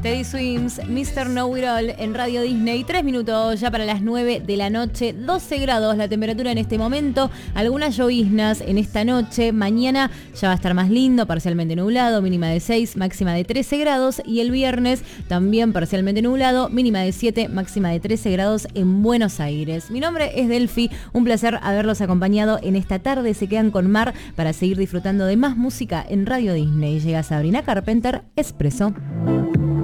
Teddy Swims, Mr. Know It All en Radio Disney. 3 minutos ya para las 9 de la noche. 12 grados la temperatura en este momento. Algunas lloviznas en esta noche. Mañana ya va a estar más lindo, parcialmente nublado, mínima de 6, máxima de 13 grados. Y el viernes también parcialmente nublado, mínima de 7, máxima de 13 grados en Buenos Aires. Mi nombre es Delphi. Un placer haberlos acompañado en esta tarde. Se quedan con Mar para seguir disfrutando de más música en Radio Disney. Llega Sabrina Carpenter, Expreso.